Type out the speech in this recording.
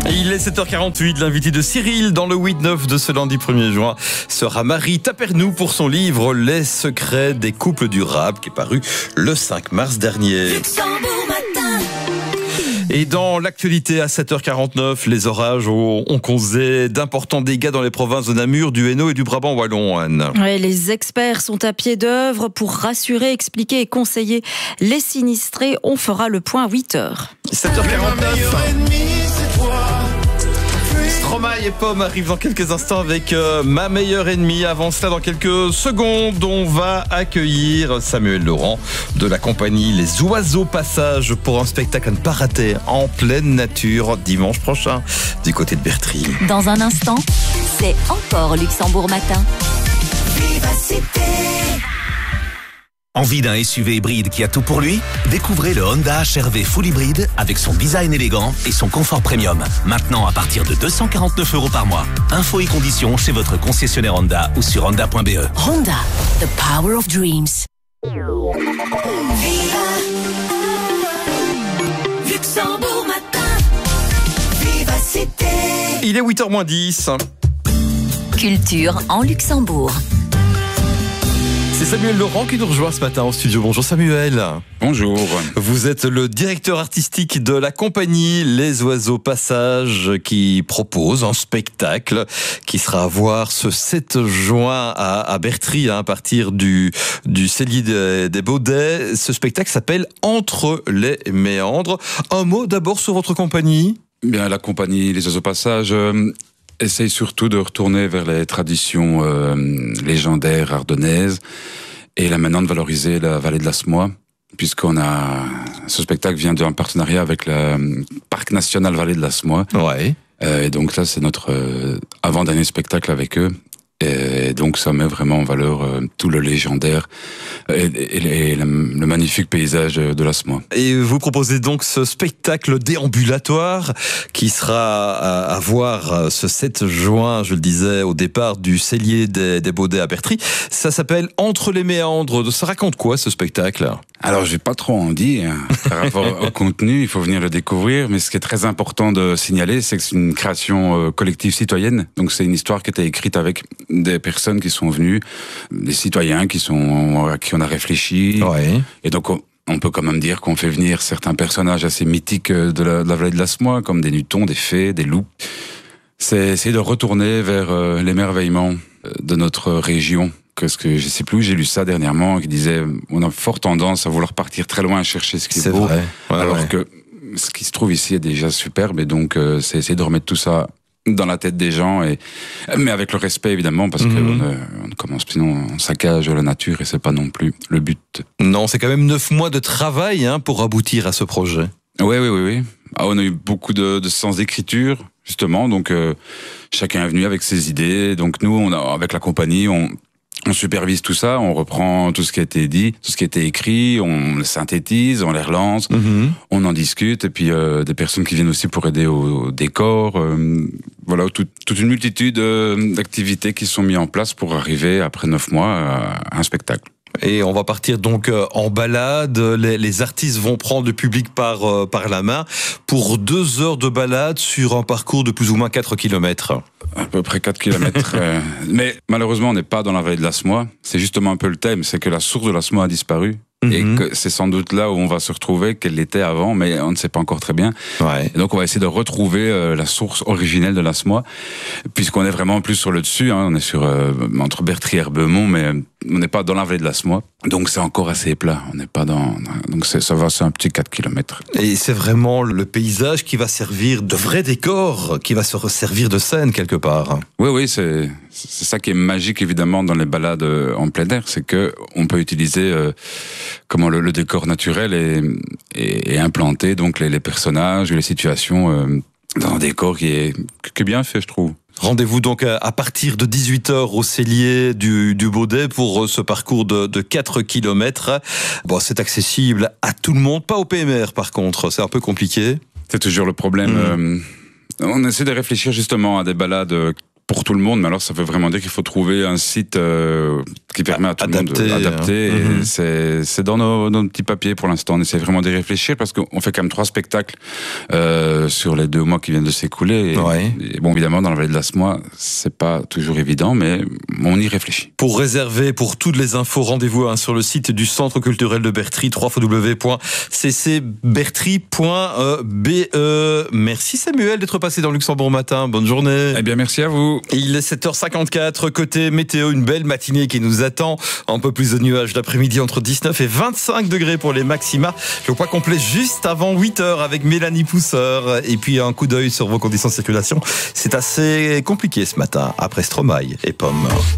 Il est 7h48, l'invité de Cyril dans le 8-9 de ce lundi 1er juin sera Marie Tapernou pour son livre Les secrets des couples durables qui est paru le 5 mars dernier. Et dans l'actualité à 7h49, les orages ont causé d'importants dégâts dans les provinces de Namur, du Hainaut et du Brabant wallon, Anne. Ouais, les experts sont à pied d'œuvre pour rassurer, expliquer et conseiller les sinistrés. On fera le point à 8h. 7h49. Stromae et Pomme arrivent dans quelques instants avec Ma meilleure ennemie. Avant cela, dans quelques secondes, on va accueillir Samuel Laurent de la compagnie Les Oiseaux Passage pour un spectacle à ne pas rater en pleine nature dimanche prochain du côté de Bertry. Dans un instant, c'est encore Luxembourg Matin. Vivacité. Envie d'un SUV hybride qui a tout pour lui? Découvrez le Honda HR-V Full Hybride avec son design élégant et son confort premium. Maintenant à partir de 249 € par mois. Infos et conditions chez votre concessionnaire Honda ou sur honda.be. Honda, the power of dreams. Luxembourg Matin. Vivacité. Il est 8h moins 10. Culture en Luxembourg. C'est Samuel Laurent qui nous rejoint ce matin au studio. Bonjour Samuel. Bonjour. Vous êtes le directeur artistique de la compagnie Les Oiseaux Passage qui propose un spectacle qui sera à voir ce 7 juin à Bertry à partir du cellier des Baudets. Ce spectacle s'appelle Entre les méandres. Un mot d'abord sur votre compagnie. Bien, la compagnie Les Oiseaux Passage essaye surtout de retourner vers les traditions légendaires ardennaises et là maintenant de valoriser la vallée de l'Asmois, puisqu'on a ce spectacle vient d'un partenariat avec le Parc National Vallée de l'Asmois. Ouais. Et donc là, c'est notre avant-dernier spectacle avec eux. Et donc ça met vraiment en valeur tout le légendaire et le magnifique paysage de l'Asmois. Et vous proposez donc ce spectacle déambulatoire qui sera à voir ce 7 juin, je le disais, au départ du cellier des Baudets à Bertry. Ça s'appelle Entre les méandres. Ça raconte quoi ce spectacle ? Alors, je vais pas trop en dire par rapport au contenu, il faut venir le découvrir, mais ce qui est très important de signaler, c'est que c'est une création collective citoyenne. Donc, c'est une histoire qui a été écrite avec des personnes qui sont venues, des citoyens à qui on a réfléchi. Ouais. Et donc, on peut quand même dire qu'on fait venir certains personnages assez mythiques de la vallée de l'Asmois, comme des nutons, des fées, des loups. C'est essayer de retourner vers l'émerveillement de notre région. Parce que je sais plus où j'ai lu ça dernièrement, qui disait on a fort tendance à vouloir partir très loin chercher ce qui est beau, vrai. Ouais, alors que ce qui se trouve ici est déjà superbe, et donc c'est essayer de remettre tout ça dans la tête des gens, mais avec le respect évidemment, parce que on commence, sinon on saccage la nature et c'est pas non plus le but. Non, c'est quand même 9 mois de travail pour aboutir à ce projet. Oui. Ah, on a eu beaucoup de sens d'écriture justement, donc chacun est venu avec ses idées. Donc nous, avec la compagnie, on supervise tout ça, on reprend tout ce qui a été dit, tout ce qui a été écrit, on le synthétise, on les relance, on en discute, et puis des personnes qui viennent aussi pour aider au décor. Voilà, toute une multitude d'activités qui sont mises en place pour arriver, après 9 mois, à un spectacle. Et on va partir donc en balade. Les artistes vont prendre le public par la main pour 2 heures de balade sur un parcours de plus ou moins 4 km. À peu près 4 km. Mais malheureusement, on n'est pas dans la vallée de l'Asmois. C'est justement un peu le thème, c'est que la source de l'Asmois a disparu. Et que c'est sans doute là où on va se retrouver, qu'elle l'était avant, mais on ne sait pas encore très bien. Ouais. Et donc on va essayer de retrouver la source originelle de l'Asmois, puisqu'on est vraiment plus sur le dessus, on est sur entre Bertry et Herbemont, mais on n'est pas dans la vallée de l'Asmois. Donc c'est encore assez plat, on n'est pas donc ça va, c'est un petit 4 km. Et c'est vraiment le paysage qui va servir de vrai décor, qui va se servir de scène quelque part. Oui, c'est ça qui est magique évidemment dans les balades en plein air, c'est que on peut utiliser comment le décor naturel est implanté, donc les personnages, les situations dans un décor qui est bien fait, je trouve. Rendez-vous donc à partir de 18h au cellier du Baudet pour ce parcours de 4 km. Bon, c'est accessible à tout le monde, pas au PMR par contre, c'est un peu compliqué. C'est toujours le problème. On essaie de réfléchir justement à des balades pour tout le monde, mais alors ça veut vraiment dire qu'il faut trouver un site qui permet à tout le monde d'adapter. C'est dans nos petits papiers pour l'instant. On essaie vraiment d'y réfléchir parce qu'on fait quand même 3 spectacles sur les 2 mois qui viennent de s'écouler. Et bon, évidemment, dans la vallée de l'Asmois, c'est pas toujours évident, mais on y réfléchit. Pour réserver, pour toutes les infos, rendez-vous sur le site du Centre culturel de Bertry, www.ccbertry.be. Merci Samuel d'être passé dans Luxembourg Matin. Bonne journée. Eh bien, merci à vous. Il est 7h54. Côté météo, une belle matinée qui nous attend. Un peu plus de nuages l'après-midi, entre 19 et 25 degrés pour les maxima. Le point complet juste avant 8h avec Mélanie Pousseur. Et puis un coup d'œil sur vos conditions de circulation. C'est assez compliqué ce matin après Stromae et Pomme.